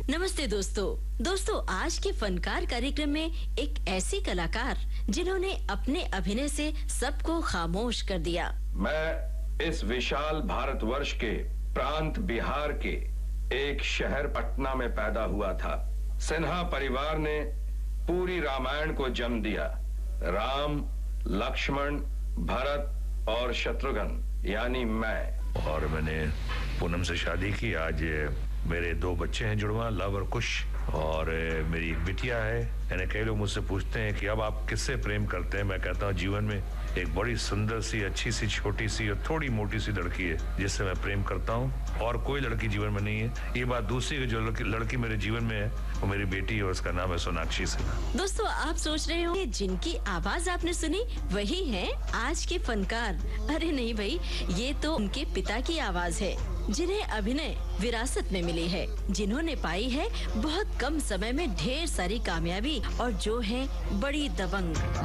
नमस्ते दोस्तों आज के फनकार कार्यक्रम में एक ऐसी कलाकार जिन्होंने अपने अभिनय से सबको खामोश कर दिया। मैं इस विशाल भारतवर्ष के प्रांत बिहार के एक शहर पटना में पैदा हुआ था। सिन्हा परिवार ने पूरी रामायण को जन्म दिया। राम, लक्ष्मण, भरत और शत्रुघ्न यानी मैं। और मैंने पूनम से शादी की। आज मेरे 2 बच्चे हैं जुड़वा, लव और कुश, और मेरी एक बिटिया है। यानी कई लोग मुझसे पूछते हैं कि अब आप किससे प्रेम करते हैं। मैं कहता हूँ जीवन में एक बड़ी सुंदर सी, अच्छी सी, छोटी सी और थोड़ी मोटी सी लड़की है जिससे मैं प्रेम करता हूँ, और कोई लड़की जीवन में नहीं है। ये बात दूसरी, जो लड़की मेरे जीवन में है वो मेरी बेटी है, और उसका नाम है सोनाक्षी सिन्हा। दोस्तों आप सोच रहे हो जिनकी आवाज आपने सुनी वही है आज के फनकार। अरे नहीं भाई, ये तो उनके पिता की आवाज है जिन्हें अभिनय विरासत में मिली है, जिन्होंने पाई है बहुत कम समय में ढेर सारी कामयाबी और जो है बड़ी दबंग।